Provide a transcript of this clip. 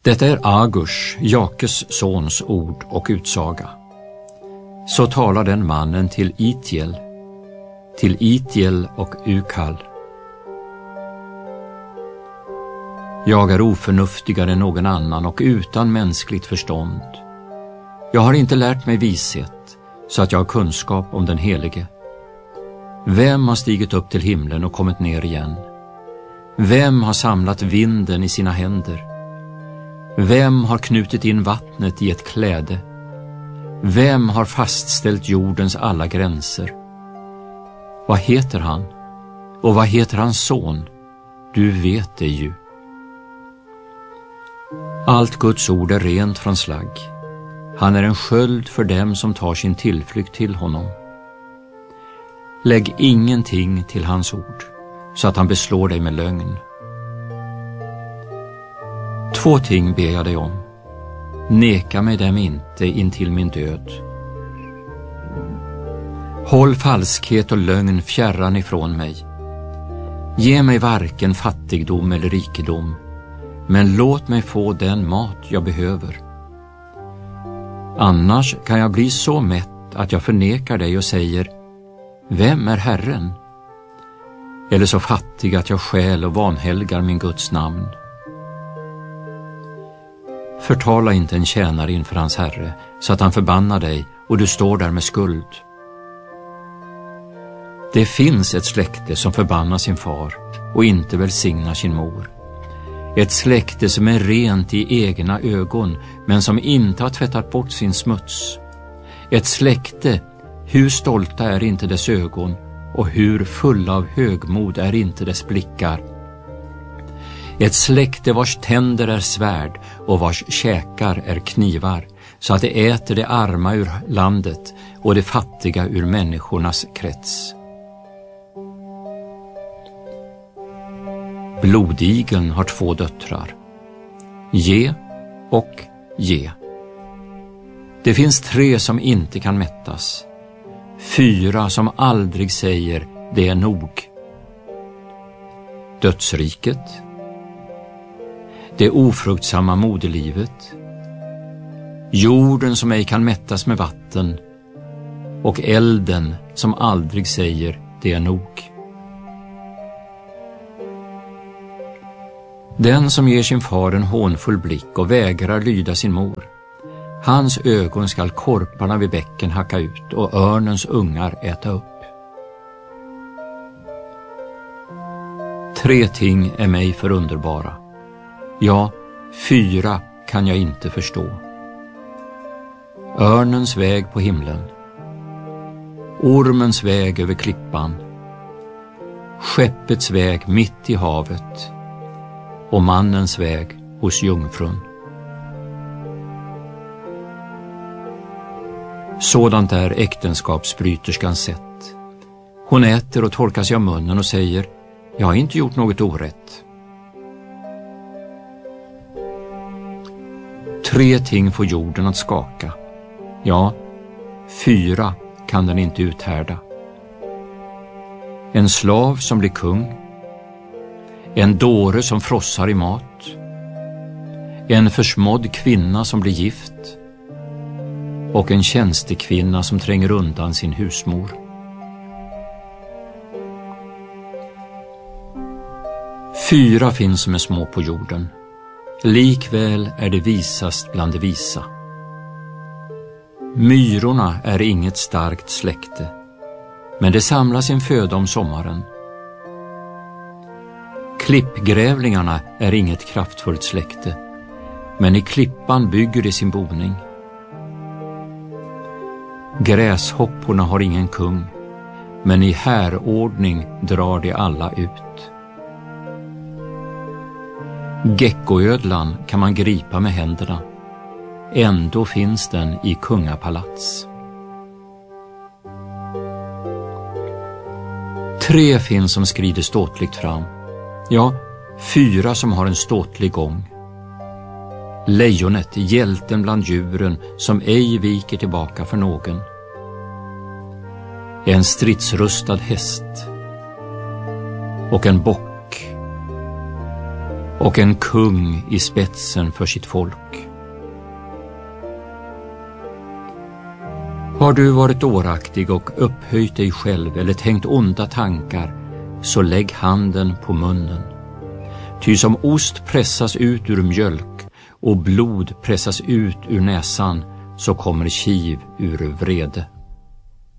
Detta är Agush, Jakes sons ord och utsaga. Så talar den mannen till Itiel och Ukal. Jag är oförnuftigare än någon annan och utan mänskligt förstånd. Jag har inte lärt mig vishet så att jag har kunskap om den helige. Vem har stigit upp till himlen och kommit ner igen? Vem har samlat vinden i sina händer? Vem har knutit in vattnet i ett kläde? Vem har fastställt jordens alla gränser? Vad heter han? Och vad heter hans son? Du vet det ju. Allt Guds ord är rent från slagg. Han är en sköld för dem som tar sin tillflykt till honom. Lägg ingenting till hans ord, så att han beslår dig med lögn. 2 ting ber jag dig om. Neka mig dem inte intill min död. Håll falskhet och lögn fjärran ifrån mig. Ge mig varken fattigdom eller rikedom, men låt mig få den mat jag behöver. Annars kan jag bli så mätt att jag förnekar dig och säger: vem är Herren? Eller så fattig att jag stjäl och vanhelgar min Guds namn. Förtala inte en tjänare inför hans herre, så att han förbannar dig och du står där med skuld. Det finns ett släkte som förbannar sin far och inte välsignar sin mor. Ett släkte som är rent i egna ögon, men som inte har tvättat bort sin smuts. Ett släkte, hur stolta är inte dess ögon, och hur fulla av högmod är inte dess blickar. Ett släkte vars tänder är svärd och vars käkar är knivar, så att det äter det arma ur landet och det fattiga ur människornas krets. Blodigeln har 2 döttrar, Ge och Ge. Det finns 3 som inte kan mättas, 4 som aldrig säger det är nog. Dödsriket, det ofruktsamma moderlivet, jorden som ej kan mättas med vatten och elden som aldrig säger det är nog. Den som ger sin far en hånfull blick och vägrar lyda sin mor, hans ögon skall korparna vid bäcken hacka ut och örnens ungar äta upp. 3 ting är mig för underbara. Ja, 4 kan jag inte förstå. Örnens väg på himlen, ormens väg över klippan, skeppets väg mitt i havet och mannens väg hos jungfrun. Sådant är äktenskapsbryterskans sätt. Hon äter och torkar sig av munnen och säger: jag har inte gjort något orätt. 3 ting får jorden att skaka. Ja, 4 kan den inte uthärda. En slav som blir kung, en dåre som frossar i mat, en försmådd kvinna som blir gift och en tjänstekvinna som tränger undan sin husmor. 4 finns som är små på jorden, likväl är det visast bland de visa. Myrorna är inget starkt släkte, men det samlar sin föda om sommaren. Klippgrävlingarna är inget kraftfullt släkte, men i klippan bygger de sin boning. Gräshopporna har ingen kung, men i härordning drar de alla ut. Geckoödlan kan man gripa med händerna, ändå finns den i kungapalats. 3 finns som skrider ståtligt fram, ja, 4 som har en ståtlig gång. Lejonet, hjälten bland djuren, som ej viker tillbaka för någon. En stridsrustad häst och en bock. och en kung i spetsen för sitt folk. Har du varit dåraktig och upphöjt dig själv eller tänkt onda tankar, så lägg handen på munnen. Ty som ost pressas ut ur mjölk och blod pressas ut ur näsan, så kommer kiv ur vrede.